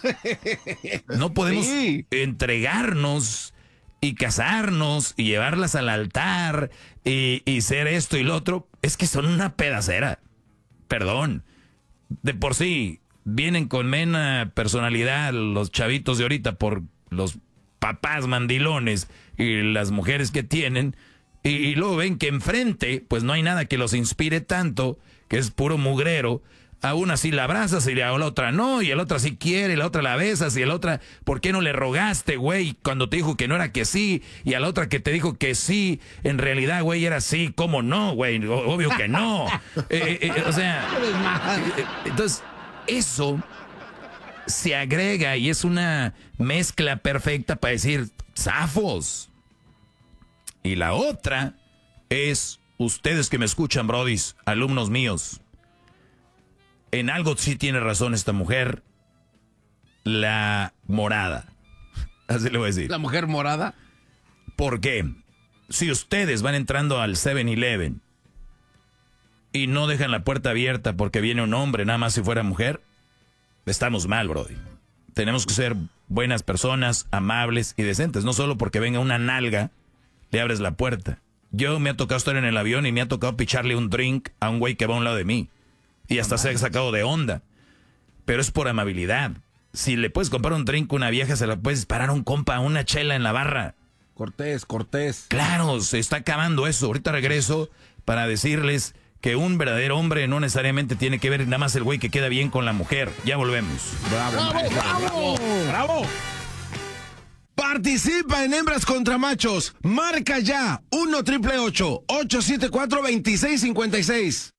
No podemos entregarnos y casarnos y llevarlas al altar y ser esto y lo otro. Es que son una pedacera. Perdón. De por sí, vienen con mena personalidad los chavitos de ahorita por los papás mandilones y las mujeres que tienen. Y luego ven que enfrente, pues no hay nada que los inspire tanto, que es puro mugrero. A una sí la abrazas y a la otra no, y a la otra sí quiere, y a la otra la besas, y a la otra, ¿por qué no le rogaste, güey? Cuando te dijo que no era que sí, y a la otra que te dijo que sí, en realidad, güey, era sí, ¿cómo no, güey? Obvio que no. O sea, entonces, eso se agrega y es una mezcla perfecta para decir, zafos. Y la otra es, ustedes que me escuchan, brodis, alumnos míos, en algo sí tiene razón esta mujer, la morada. Así le voy a decir. ¿La mujer morada? ¿Por qué? Si ustedes van entrando al 7-Eleven y no dejan la puerta abierta porque viene un hombre, nada más si fuera mujer, estamos mal, brody. Tenemos que ser buenas personas, amables y decentes. No solo porque venga una nalga, le abres la puerta. Yo me ha tocado estar en el avión y me ha tocado picharle un drink a un güey que va a un lado de mí. Y hasta se ha sacado de onda. Pero es por amabilidad. Si le puedes comprar un drink a una vieja, se la puedes disparar a un compa, una chela en la barra. Cortés, cortés. Claro, se está acabando eso. Ahorita regreso para decirles que un verdadero hombre no necesariamente tiene que ver nada más el güey que queda bien con la mujer. Ya volvemos. Bravo, bravo, bravo. Participa en Hembras contra Machos. Marca ya 1-888-874-2656.